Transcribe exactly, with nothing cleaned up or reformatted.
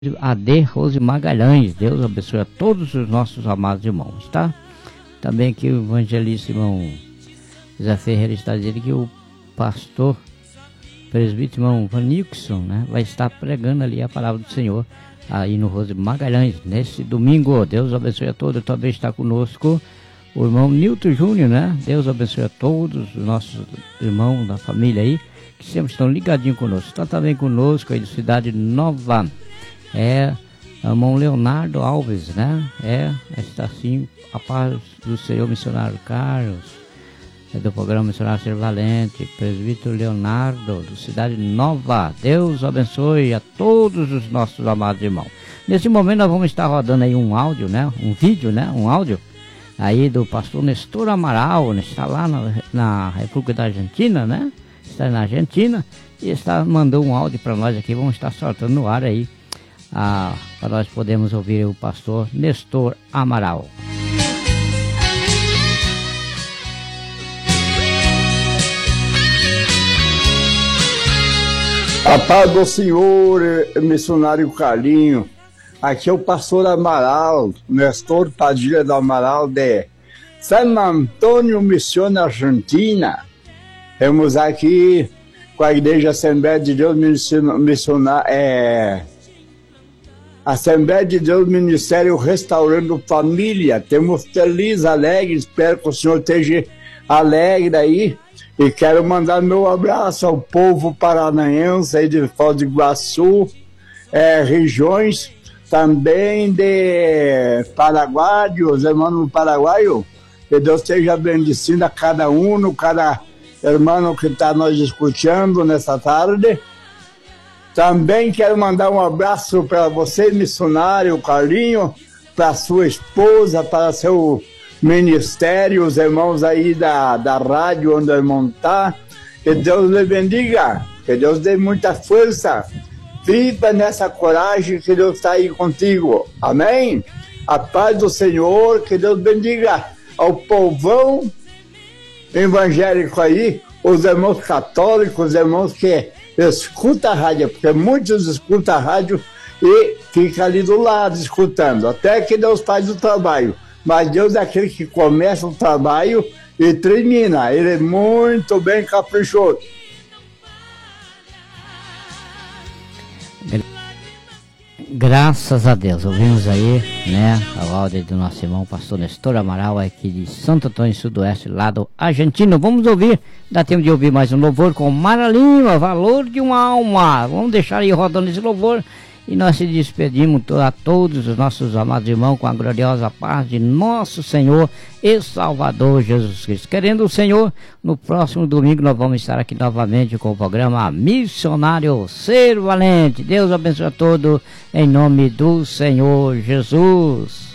A D. Rose Magalhães. Deus abençoe a todos os nossos amados irmãos, tá? Também que o evangelista irmão Zé Ferreira está dizendo que o pastor presbítero irmão Vanilson, né, vai estar pregando ali a palavra do Senhor aí no Rose Magalhães nesse domingo. Deus abençoe a todos. Também está conosco o irmão Nilton Júnior, né? Deus abençoe a todos os nossos irmãos da família aí que sempre estão ligadinhos conosco. Está também conosco aí de Cidade Nova, é o irmão Leonardo Alves, né? É, está assim, a paz do Senhor missionário Carlos, é do programa Missionário Ser Valente, presbítero Leonardo, do Cidade Nova. Deus abençoe a todos os nossos amados irmãos. Nesse momento nós vamos estar rodando aí um áudio, né? Um vídeo, né? Um áudio aí do pastor Nestor Amaral, né? Está lá na, na República da Argentina, né? Está na Argentina e está mandando um áudio para nós aqui. Vamos estar soltando no ar aí, ah, para nós podermos ouvir o pastor Nestor Amaral. A paz do Senhor, missionário Carlinho. Aqui é o pastor Amaral, Nestor Padilha do Amaral de San Antônio, Missão Argentina. Estamos aqui com a Igreja Assembleia de Deus Missionária, é, Assembleia de Deus Ministério Restaurando Família. Temos feliz, alegre, espero que o Senhor esteja alegre aí. E quero mandar meu abraço ao povo paranaense aí de Foz do Iguaçu, é, regiões também de Paraguai, os irmãos paraguaios. Que Deus esteja bendecindo a cada um, cada irmão que está nos escutando nessa tarde. Também quero mandar um abraço para você, missionário Carlinho, para sua esposa, para seu ministério, os irmãos aí da, da rádio onde o irmão está. Que Deus lhe bendiga, que Deus dê muita força, viva nessa coragem, que Deus está aí contigo, amém? A paz do Senhor, que Deus bendiga ao povão evangélico aí, os irmãos católicos, os irmãos que escutam a rádio, porque muitos escutam a rádio e ficam ali do lado escutando, até que Deus faz o trabalho. Mas Deus é aquele que começa o trabalho e termina. Ele é muito bem caprichoso. Graças a Deus. Ouvimos aí, né, a áudio do nosso irmão pastor Nestor Amaral, aqui de Santo Antônio Sudoeste, lado argentino. Vamos ouvir, dá tempo de ouvir mais um louvor com Mara Lima, Valor de uma Alma. Vamos deixar aí rodando esse louvor. E nós se despedimos a todos os nossos amados irmãos com a gloriosa paz de nosso Senhor e Salvador Jesus Cristo. Querendo o Senhor, no próximo domingo nós vamos estar aqui novamente com o programa Missionário Ser Valente. Deus abençoe a todos em nome do Senhor Jesus.